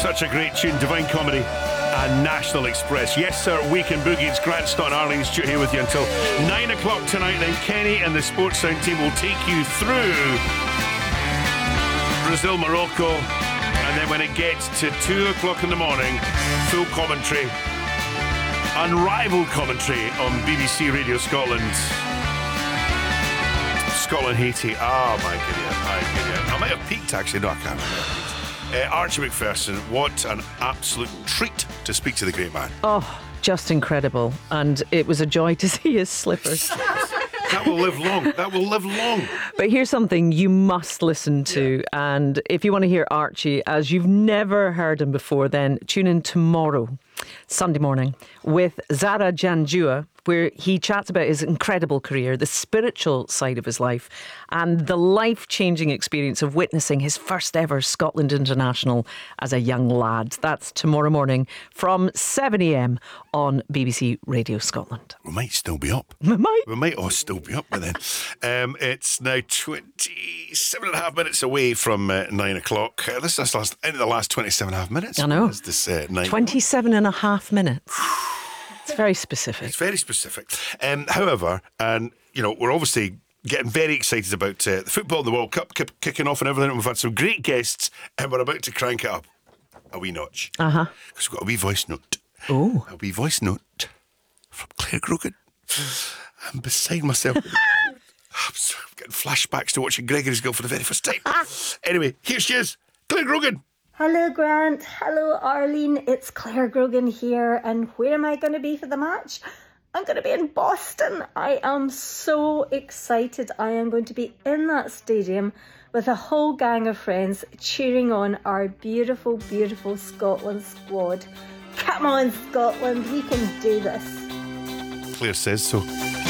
Such a great tune, Divine Comedy and National Express. Yes, sir, Weekend Boogie. It's Grant Stott and Arlene Stewart here with you until 9 o'clock tonight. Then Kenny and the Sports Sound team will take you through Brazil, Morocco, and then when it gets to 2 o'clock in the morning, full commentary, unrivaled commentary on BBC Radio Scotland. Scotland, Haiti. Oh my goodness, I might have peaked actually. No, I can't remember. Archie Macpherson, what an absolute treat to speak to the great man. Oh, just incredible. And it was a joy to see his slippers. That will live long. That will live long. But here's something you must listen to. Yeah. And if you want to hear Archie as you've never heard him before, then tune in tomorrow, Sunday morning, with Zara Janjua, where he chats about his incredible career, the spiritual side of his life, and the life-changing experience of witnessing his first ever Scotland International as a young lad. That's tomorrow morning from 7 a.m. on BBC Radio Scotland. We might still be up. We might all still be up by then. It's now 27 and a half minutes away from 9 o'clock. This is into the last 27 and a half minutes. I know. This, 27 and a half minutes. It's very specific. It's very specific. However, and you know, we're obviously getting very excited about the football and the World Cup kicking off and everything. We've had some great guests, and we're about to crank it up a wee notch. Because we've got a wee voice note. Oh, a wee voice note from Claire Grogan. I'm beside myself. I'm getting flashbacks to watching Gregory's Girl for the very first time. Anyway, here she is, Claire Grogan. Hello Grant, hello Arlene, it's Claire Grogan here, and where am I going to be for the match? I'm going to be in Boston. I am so excited. I am going to be in that stadium with a whole gang of friends cheering on our beautiful, beautiful Scotland squad. Come on Scotland, we can do this. Claire says so.